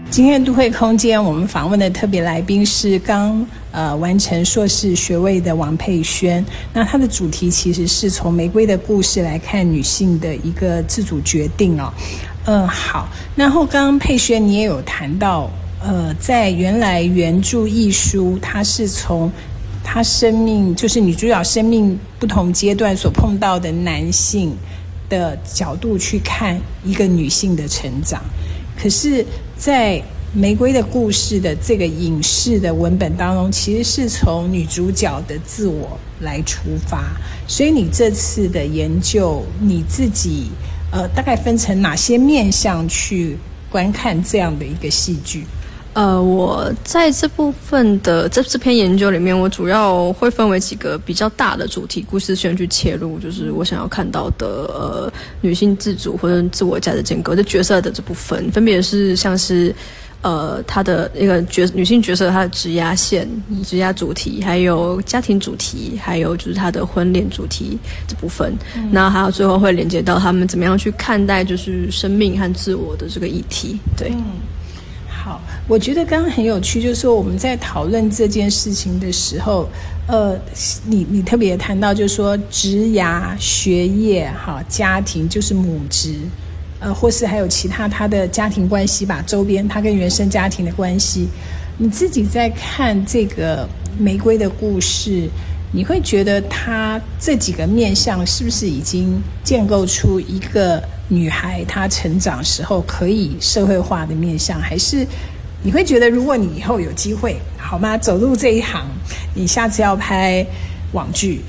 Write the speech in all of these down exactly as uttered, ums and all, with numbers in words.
今天都会空间我们访问的特别来宾是刚呃完成硕士学位的王佩萱，那她的主题其实是从玫瑰的故事来看女性的一个自主决定哦。嗯，好，然后刚刚佩萱你也有谈到呃在原来原著艺书它是从她生命就是女主角生命不同阶段所碰到的男性的角度去看一个女性的成长，可是在玫瑰的故事的这个影视的文本当中，其实是从女主角的自我来出发，所以你这次的研究你自己呃大概分成哪些面向去观看这样的一个戏剧？ 呃，我在这部分的这这篇研究里面，我主要会分为几个比较大的主题故事线去切入，就是我想要看到的呃女性自主或者自我价值建构的角色的这部分，分别是像是呃她的一个角女性角色她的职涯线、职涯主题，还有家庭主题，还有就是她的婚恋主题这部分，嗯、那还有最后会连接到他们怎么样去看待就是生命和自我的这个议题，对。嗯， 好，我觉得刚刚很有趣，就是说我们在讨论这件事情的时候，呃，你你特别谈到，就是说职涯、学业、哈家庭，就是母职，呃，或是还有其他他的家庭关系吧，周边他跟原生家庭的关系。你自己在看这个玫瑰的故事，你会觉得他这几个面向是不是已经建构出一个女孩她成长时候可以社会化的面向，还是你会觉得如果你以后有机会好吗走入这一行，你下次要拍网剧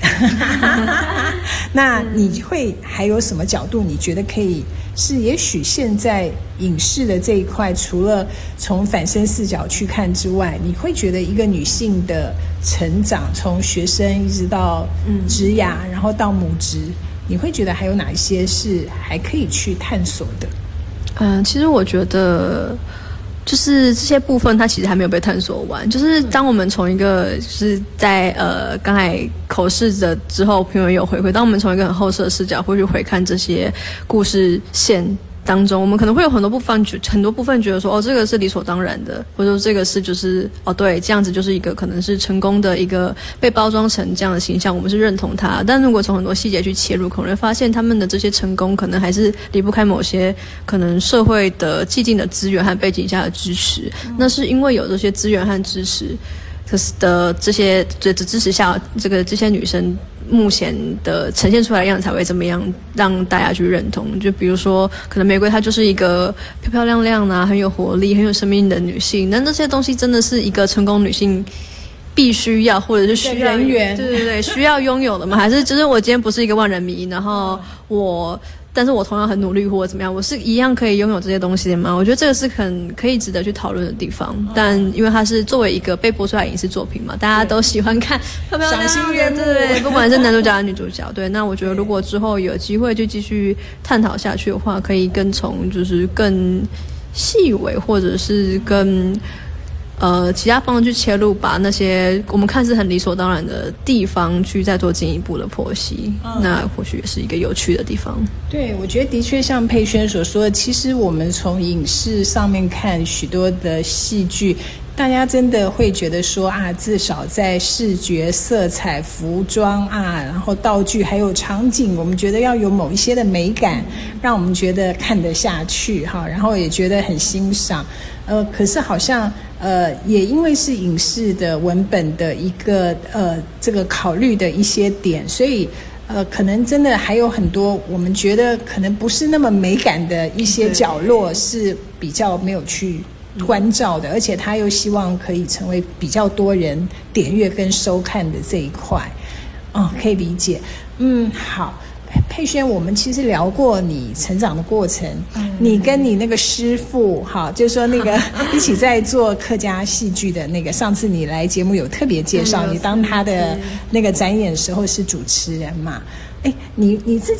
那你会还有什么角度你觉得可以是也许现在影视的这一块除了从反身视角去看之外，你会觉得一个女性的成长从学生一直到职涯、嗯、然后到母职，你会觉得还有哪一些是还可以去探索的？ 嗯、呃，其实我觉得就是这些部分它其实还没有被探索完，就是当我们从一个就是在呃刚才口试的之后朋友有回馈，当我们从一个很后设的视角会去回看这些故事线当中，我们可能会有很多部分很多部分觉得说哦这个是理所当然的，或者说这个是就是哦对这样子就是一个可能是成功的一个被包装成这样的形象，我们是认同它。但如果从很多细节去切入，可能会发现他们的这些成功可能还是离不开某些可能社会的既定的资源和背景下的支持、嗯、那是因为有这些资源和支持可是的这些这支持下，这个这些女生目前的呈现出来的样子才会怎么样让大家去认同。就比如说可能玫瑰她就是一个漂漂亮亮啊很有活力很有生命的女性，那这些东西真的是一个成功女性必须要或者是需要人员对对对需要拥有的吗？还是就是我今天不是一个万人迷，然后我但是我同样很努力或者怎么样，我是一样可以拥有这些东西的吗？我觉得这个是很可以值得去讨论的地方。但因为它是作为一个被播出来的影视作品嘛，大家都喜欢看漂漂亮亮的，对，不管是男主角还是女主角，对。那我觉得如果之后有机会就继续探讨下去的话，可以更从就是更细微或者是更呃，其他方向去切入，把那些我们看似很理所当然的地方去再做进一步的剖析、嗯、那或许也是一个有趣的地方。 对，我觉得的确像佩萱所说的，其实我们从影视上面看许多的戏剧，大家真的会觉得说啊，至少在视觉色彩服装啊，然后道具还有场景，我们觉得要有某一些的美感，让我们觉得看得下去哈，然后也觉得很欣赏。呃，可是好像呃，也因为是影视的文本的一个呃这个考虑的一些点，所以呃，可能真的还有很多我们觉得可能不是那么美感的一些角落是比较没有去关照的，而且他又希望可以成为比较多人点阅跟收看的这一块，哦，可以理解。嗯，好。佩萱，我们其实聊过你成长的过程、嗯、你跟你那个师父哈，就是说那个一起在做客家戏剧的那个，上次你来节目有特别介绍、嗯、你当他的那个展演的时候是主持人嘛。哎，你你自己